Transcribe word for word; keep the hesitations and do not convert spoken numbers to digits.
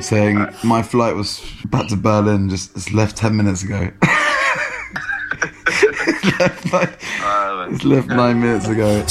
saying my flight was back to Berlin, just, just left ten minutes ago. It's left, nine, it's left nine minutes ago.